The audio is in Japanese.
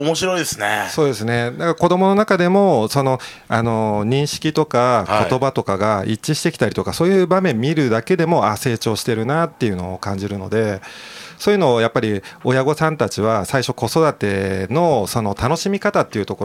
面白いですね。 そうですね。だから子供の中でも認識とか言葉とかが一致してきたりとか、そういう場面見るだけでも成長してるなっていうのを感じるので、そういうのをやっぱり親御さんたちは最初子育てのその楽しみ方っていうところ